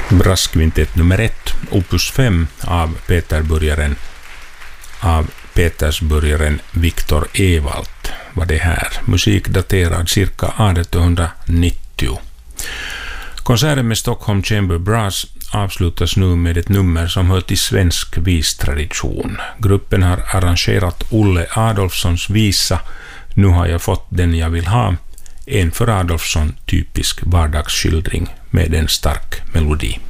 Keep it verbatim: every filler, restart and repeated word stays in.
Brasskvintett nummer ett, opus fem av Peterburgaren av Petersburgaren Viktor Ewald var det här. Musik daterad cirka artonhundranittio. Konserten med Stockholm Chamber Brass avslutas nu med ett nummer som hör till svensk vistradition. Gruppen har arrangerat Olle Adolfssons visa Nu har jag fått den jag vill ha, en för Adolfsson typisk vardagsskildring med en stark melodi.